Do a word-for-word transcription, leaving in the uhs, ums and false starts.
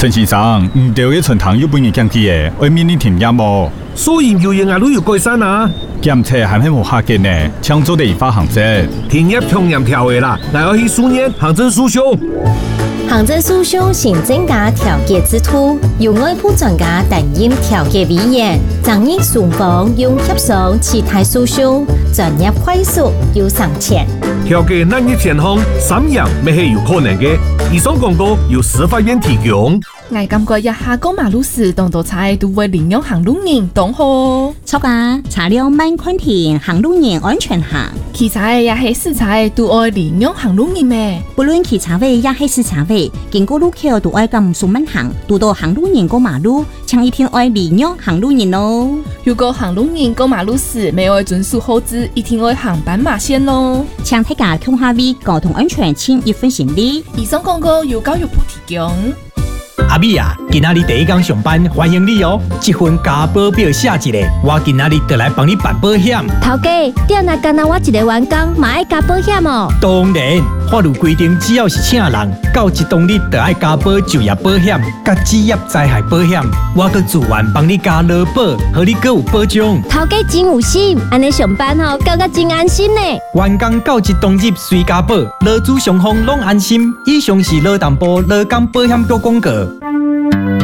陈先生，唔对嘅春堂有半年降低嘅，外面你停音冇？ 所以有嘢都有改善啊。 檢測係咪冇下嘅呢？搶做地方行政， 停業同樣條嘅啦，我要去書念行政訴訟。 行政訴訟行政加調解制度，由外部專家擔任調解委員，爭議雙方用協商其他訴訟，專業快速又省錢。 調解難易前項，三樣未係有可能嘅。以上廣告由司法院提供。 我感覺一下過馬路時，當道菜都會領養行路人當好。 錯啊！查了慢寬停，行路人安全行。 汽車也係死柴，都愛領養行路人咩？ 不論汽車位也係死柴位，經過路口都愛咁數慢行，遇到行路人過馬路，請一定愛領養行路人咯。 如果行路人過馬路時未愛遵守號誌，一定愛行斑馬線咯。 請大家共下位交通安全，請一分心理。 以上廣告由教育部提供。 阿美啊，今仔日第一天上班，歡迎你哦！這份加保表寫一個，我今仔日就來幫你辦保險。 頭家，點解干那我一個員工嘛愛加保險哦？ 當然，法律規定，只要是請人，到一當日就愛加保就業保險、甲職業災害保險，我閣自願幫你加勞保，讓你閣有保障。 頭家真有心，安尼上班吼，感覺真安心呢。 員工到一當日隨加保，勞資雙方攏安心。以上是勞動部勞工保險局廣告。